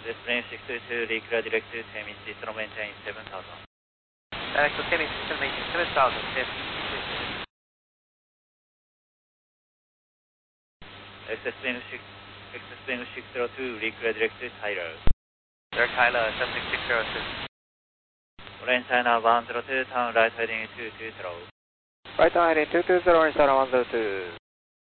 plane 622, reclear direct to Temin, still maintain 7000. Direct to Temin, still maintain 7000, Temin. Access plane 602, reclear direct to Tyler. Direct Tyler, 76602. Orange China 102, turn right heading 220. Right heading 220, Orange China 102.